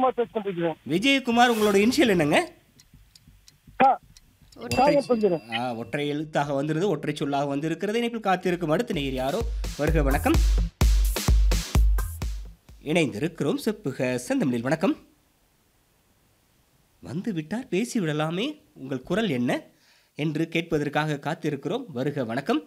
விஜயகுமார் பேசிட்டு. விஜயகுமார், உங்களோட இனிஷியல் என்னங்க? ஒற்றை எழுத்தாக வந்துருது, ஒற்றை சொல்லாக வந்திருக்கிறது. இணைப்பில் காத்திருக்கும் அடுத்த நேயர் யாரோ? வருக வணக்கம். இணைந்திருக்கிறோம் செப்புக செந்தமிழில். வணக்கம். வந்து விட்டார், பேசி விடலாமே, உங்கள் குரல் என்ன என்று கேட்பதற்காக காத்திருக்கிறோம். வருக வணக்கம்.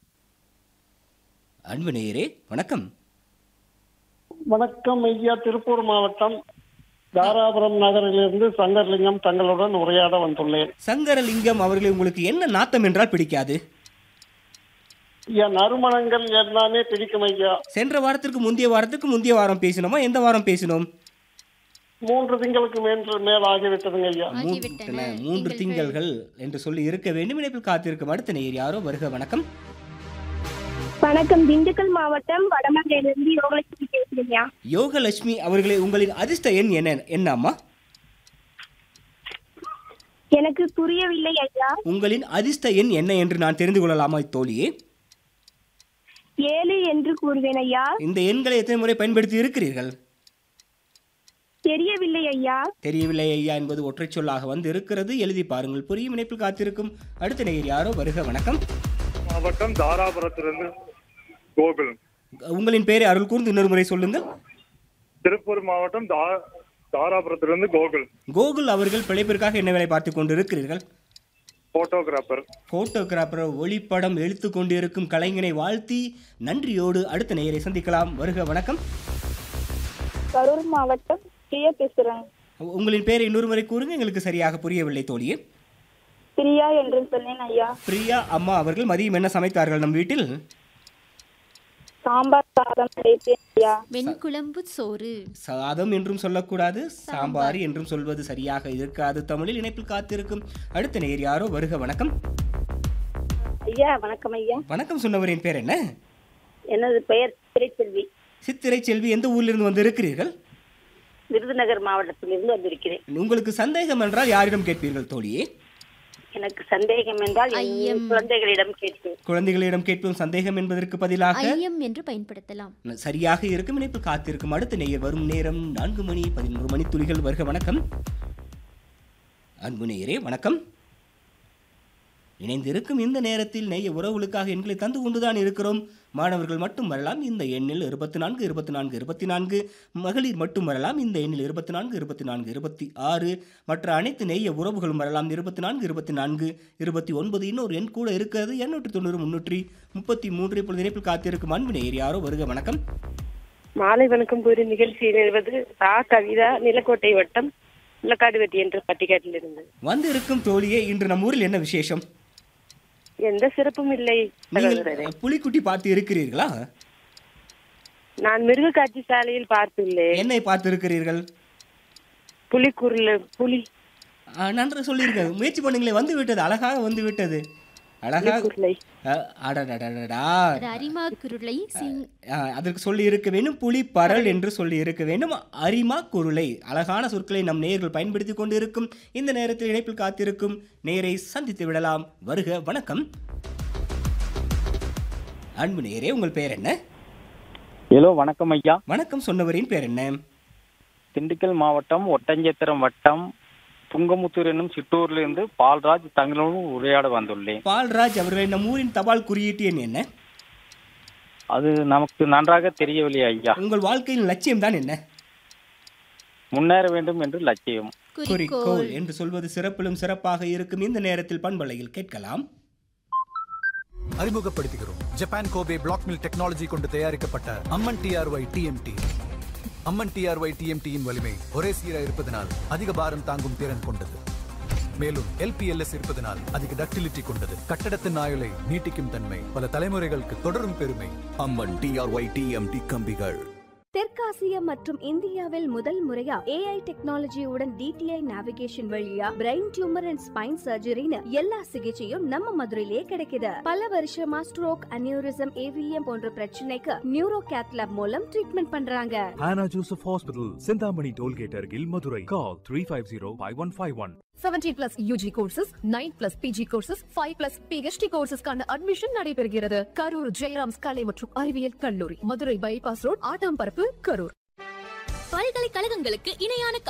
அன்பு நேயரே வணக்கம். வணக்கம் ஐயா. திருப்பூர் மாவட்டம் தாராபுரம் நகரிலிருந்து சங்கரலிங்கம் தங்களுடன் உரையாட வந்துள்ளேன். சங்கரலிங்கம் அவர்களே, உங்களுக்கு என்ன நாத்தம் என்றால் பிடிக்காது? ஐயா, நறுமணங்கள் எல்லாமே பிடிக்கும் ஐயா. சென்ற வாரத்திற்கு முந்தைய வாரம் பேசினோமா? எந்த வாரம் பேசினோம்? 3 திங்களுக்கு மேல் ஆகிவிட்டதுங்க ஐயா. 3 திங்கள்கள் என்று சொல்லி இருக்க வேண்டும். இணைப்பில் காத்திருக்கும் அடுத்த நேயர் யாரோ? வருக வணக்கம். வணக்கம். திண்டுக்கல் மாவட்டம் வடமலையிலிருந்து யோகலட்சுமி பேசுறீங்க. யோகலட்சுமி அவர்களே, உங்களின் அதிர்ஷ்ட எண் என்னம்மா? எனக்கு புரியவில்லை ஐயா. உங்களின் அதிர்ஷ்ட எண் என்ன என்று நான் தெரிந்து கொள்ளலாமா தோழியே? 7 என்று கூறுவேன் ஐயா. இந்த எண்களை எத்தனை முறை பயன்படுத்தி இருக்கிறீர்கள்? தெரியவில்லை ஐயா. தெரியவில்லை ஐயா என்பது ஒற்றை சொல்லாக வந்து இருக்கிறது. எழுதி பாருங்கள், புரியும். இணைப்பில் காத்திருக்கும் அடுத்த நேயர் யாரோ? வருக வணக்கம். மாவட்டம் தாராபுரத்திலிருந்து கோகுல். உங்களின் பேரை அருள் கூர்ந்து இன்னொரு முறை சொல்லுங்கள். திருப்பூர் மாவட்டம் தாராபுரத்திலிருந்து கோகுல். கோகுல் அவர்கள் பிழைப்பிற்காக என்ன வேலை பார்த்து கொண்டு இருக்கிறீர்கள்? போட்டோகிராஃபர். ஒளிப்படம் எழுத்து கொண்டிருக்கும் கலைஞனை வாழ்த்தி நன்றியோடு அடுத்த நேயரை சந்திக்கலாம். வருக வணக்கம். கரூர் மாவட்டம் பிரியா பேசுறேன். உங்களின் பேரை இன்னொரு முறை கூறுங்க, எங்களுக்கு சரியாக புரியவில்லை தோழியே. பிரியா என்று சொன்னேன் ஐயா. பிரியா அம்மா அவர்கள் மதியம் என்ன சமைத்தார்கள் நம் வீட்டில்? சாம்பார் சாதம் ஐயா. வெண்குழம்பு சோறு. சாதம் என்றும் சொல்லக்கூடாது, சாம்பார் என்றும் சொல்வது சரியாக இருக்காது தமிழில். இணைப்பில் காத்திருக்கும் அடுத்த நேயர் யாரோ? வருக வணக்கம். ஐயா வணக்கம் ஐயா. வணக்கம் சொன்னவரின் பேர் என்ன? எனது பெயர் சித்திரைச்செல்வி. சித்திரைச்செல்வி, எந்த ஊரிலிருந்து வந்து இருக்கிறீர்கள்? விருதுநகர் மாவட்டத்திலிருந்து வந்திருக்கிறேன். உங்களுக்கு சந்தேகம் என்றால் யாரிடம் கேட்பீர்கள் தோழியே? எனக்கு சந்தேகம் என்றால் குழந்தைகளிடம் கேட்போம். சந்தேகம் என்பதற்கு பதிலாக ஐயம் என்று பயன்படுத்தலாம். சரியாக இருக்கும். இணைப்பில் காத்திருக்கும் அடுத்த நேயர் வரும் நேரம் 4:11 துளிகள். வருக வணக்கம். அன்பு நேயரே வணக்கம். இணைந்திருக்கும் இந்த நேரத்தில் நேய உறவுகளுக்காக எண்களை தந்து கொண்டுதான் இருக்கிறோம். மாணவர்கள் மட்டும் வரலாம் இந்த எண்ணில் 24 24 24, மகளிர் மட்டும் வரலாம் இந்த எண்ணில் 24 24 26, மற்ற அனைத்து நேய உறவுகளும் வரலாம் 24 24 29. இன்னொரு எண் கூட இருக்கிறது, 890 333. இப்பொழுது இணைப்பில் காத்திருக்கும் அன்பு நேயர் யாரோ? வருக வணக்கம். மாலை வணக்கம் கூறி நிகழ்ச்சியில் எழுவது கவிதா, நிலக்கோட்டை வட்டம் நிலக்காடுவெட்டி என்ற பட்டிக்காட்டிலிருந்து வந்து இருக்கும் தோழியே. இன்று நம் ஊரில் என்ன விசேஷம்? எந்த சிறப்பும் இல்லை. புலிக்குட்டி பார்த்து இருக்கிறீர்களா? நான் மிருக காட்சி சாலையில் பார்த்துள்ளேன். என்னை பார்த்து இருக்கிறீர்கள்? புலி. நன்று சொல்லியிருக்க, முயற்சி பண்ணுங்களே. வந்து விட்டது, அழகாக வந்து விட்டது. அதற்கு சொல்லி இருக்க வேண்டும் புலி பரல் என்று சொல்லி இருக்க வேண்டும். அரிமா குருளை. அழகான சொற்களை நம் நேயர்கள் பயன்படுத்தி கொண்டு இருக்கும் இந்த நேரத்தில் இணைப்பில் காத்திருக்கும் நேரை சந்தித்து விடலாம். வருக வணக்கம். அன்பு நேயரே, உங்கள் பெயர் என்ன? ஹலோ வணக்கம் ஐயா. வணக்கம் சொன்னவரின் பேர் என்ன? திண்டுக்கல் மாவட்டம் ஒட்டஞ்சத்திரம் வட்டம் துங்கமுத்தூர் என்னும் சிற்றூரிலிருந்து பால்ராஜ் தங்களோடு உரையாட வந்துள்ளேன். பால்ராஜ் அவர்களை நம் ஊரின் தபால் குறியீட்டு எண் என்ன? அது நமக்கு நன்றாக தெரியவில்லை ஐயா. உங்கள் வாழ்க்கையின் லட்சியம் தான் என்ன? முன்னேற வேண்டும் என்று லட்சியம். குறிக்கோள் என்று சொல்வது சிறப்பிலும் சிறப்பாக இருக்கும். இந்த நேரத்தில் பண்பலையில் கேட்கலாம். அறிமுகப்படுத்துகிறோம் Japan Kobe black mill technology கொண்டு தயாரிக்கப்பட்ட அம்மன் டிஆர்ஒய் டிஎம்டி. அம்மன் டிஆர்ஒய் டிஎம்டியின் வலிமை ஒரே சீராக இருப்பதனால் அதிக பாரம் தாங்கும் திறன் கொண்டது. மேலும் எல்பிஎல்எஸ் இருப்பதனால் அதிக டக்டிலிட்டி கொண்டது. கட்டடத்தின் ஆயுளை நீட்டிக்கும் தன்மை, பல தலைமுறைகளுக்கு தொடரும் பெருமை. அம்மன் டிஆர்ஒய் டிஎம்டி கம்பிகள். தெற்காசியா மற்றும் இந்தியாவில் முதல் முறையா AI டெக்னாலஜியுடன் DTI நேவிகேஷன் வழியா பிரெயின் டியூமர் அண்ட் ஸ்பைன் சர்ஜரின்னு எல்லா சிகிச்சையும் நம்ம மதுரையிலே கிடைக்குது. பல வருஷமா ஸ்ட்ரோக், அனியூரிசம், AVM போன்ற பிரச்சனைக்கு நியூரோ கேத் லேப் மூலம் ட்ரீட்மெண்ட் பண்றாங்க. Hannah Joseph Hospital, Sindhamani Tollgate அருகில் Madurai. Call 350-5151. 17+ UG courses, 9+ PG courses, 5+ PhD courses-க்கான admission நடைபெறுகிறது. கரூர் ஜெயராம்ஸ் கலை மற்றும் அறிவியல் கல்லூரி, மதுரை பைபாஸ் ரோட், ஆட்டாம்பரப்பு, கரூர். பல்கலைக்கழகங்களுக்கு இணையான